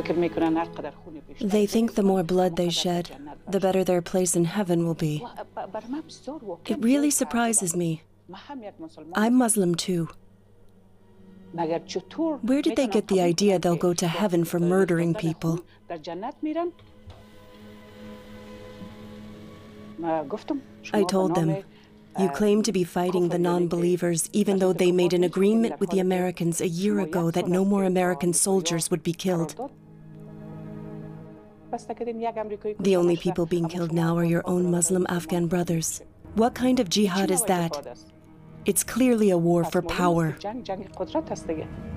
They think the more blood they shed, the better their place in heaven will be. It really surprises me. I'm Muslim too. Where did they get the idea they'll go to heaven for murdering people? I told them, you claim to be fighting the non-believers even though they made an agreement with the Americans a year ago that no more American soldiers would be killed. The only people being killed now are your own Muslim Afghan brothers. What kind of jihad is that? It's clearly a war for power.